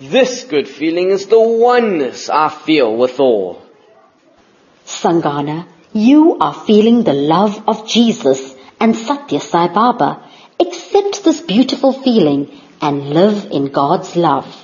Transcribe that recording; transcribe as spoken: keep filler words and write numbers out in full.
This good feeling is the oneness I feel with all. Sangana, you are feeling the love of Jesus and Satya Sai Baba. Accept this beautiful feeling and live in God's love.